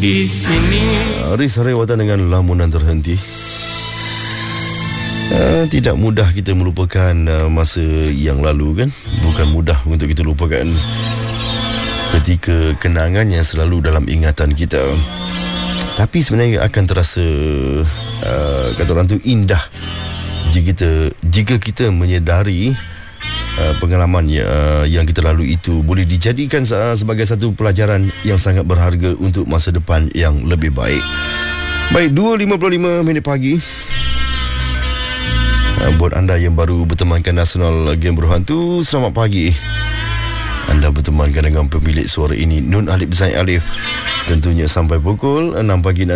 di sini. Aris Haryawardana dengan lamunan terhenti. Tidak mudah kita melupakan masa yang lalu, kan? Bukan mudah untuk kita lupakan ketika kenangannya selalu dalam ingatan kita. Tapi sebenarnya akan terasa kata orang tu indah jika kita menyedari pengalaman yang kita lalui itu boleh dijadikan sebagai satu pelajaran yang sangat berharga untuk masa depan yang lebih baik. Baik, 2.55 minit pagi. Buat anda yang baru bertemankan Nasional Game Berhantu, selamat pagi. Anda bertemankan dengan pemilik suara ini, Nun Alif Zain Alif. Tentunya sampai pukul 6 pagi